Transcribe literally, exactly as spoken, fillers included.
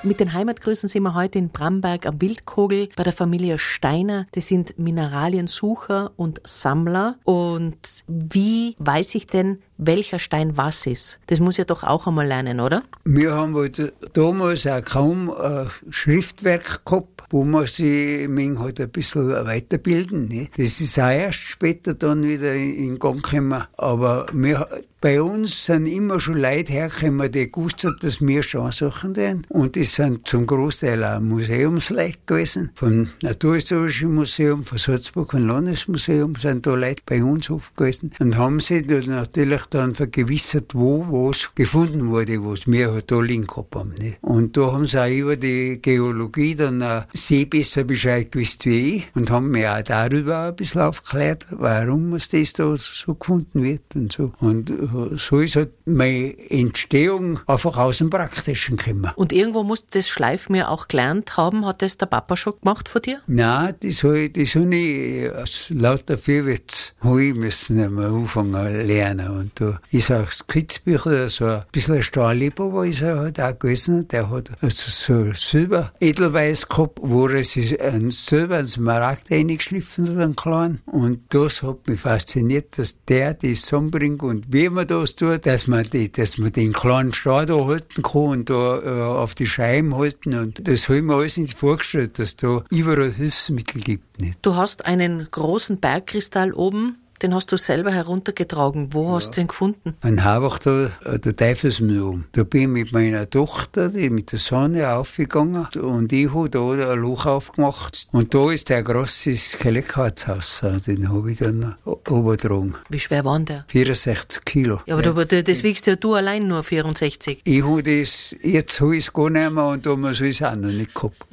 Mit den Heimatgrüßen sind wir heute in Bramberg am Wildkogel bei der Familie Steiner. Das sind Mineraliensucher und Sammler. Und wie weiß ich denn, welcher Stein was ist? Das muss ich doch auch einmal lernen, oder? Wir haben halt damals auch kaum ein Schriftwerk gehabt, wo man sich halt ein bisschen weiterbilden. Ne? Das ist auch erst später dann wieder in Gang gekommen. Aber wir, bei uns sind immer schon Leute hergekommen, die gewusst haben, dass wir schon suchen werden. Und das sind zum Großteil auch Museumsleute gewesen. Vom Naturhistorischen Museum, vom Salzburg und Landesmuseum sind da Leute bei uns oft gewesen. Und haben sich natürlich dann vergewissert, wo was gefunden wurde, was wir halt da liegen gehabt haben. Nicht? Und da haben sie auch über die Geologie dann auch sehr besser Bescheid gewusst wie ich und haben mir auch darüber ein bisschen aufgeklärt, warum es das da so gefunden wird und so. Und so ist halt meine Entstehung einfach aus dem Praktischen gekommen. Und irgendwo musst du das Schleifmeer auch gelernt haben. Hat das der Papa schon gemacht von dir? Nein, das habe ich, das hab ich aus lauter Vierwitz habe ich müssen einmal anfangen zu lernen. Und da ist auch das Kitzbücher so ein bisschen ein Stahlliebhaber, ist er halt auch gewesen. Der hat also so Silber, Edelweiß gehabt, wo er sich ein Silber, ein Smaragd reingeschliffen hat, einen kleinen. Und das hat mich fasziniert, dass der das zusammenbringt und wie man das tut, dass man, die, dass man den kleinen Stahl da halten kann und da äh, auf die Scheiben halten. Und das habe ich mir alles nicht vorgestellt, dass da überall Hilfsmittel gibt. Nicht? Du hast einen großen Bergkristall oben. Den hast du selber heruntergetragen. Wo ja. hast du den gefunden? Ein Habach da, der Teufelsmühle. Da bin ich mit meiner Tochter, die mit der Sonne aufgegangen und ich habe da ein Loch aufgemacht. Und da ist der große Skeletthaus. Den habe ich dann übertragen. Wie schwer war der? vierundsechzig Kilo. Ja, aber ja. Du, das wiegst ja du allein nur vierundsechzig. Ich habe das, jetzt habe ich es gar nicht mehr und damals habe ich es auch noch nicht gehabt.